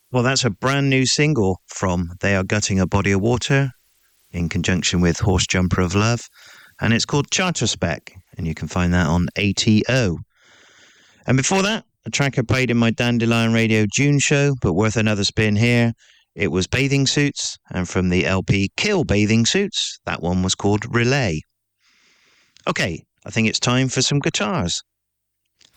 Well, that's a brand new single from They Are Gutting a Body of Water in conjunction with Horse Jumper of Love, and it's called Charter Spec, and you can find that on ATO. And before that, a track I played in my Dandelion Radio June show, but worth another spin here. It was Bathing Suits, and from the LP Kill Bathing Suits, that one was called Relay. Okay, I think it's time for some guitars.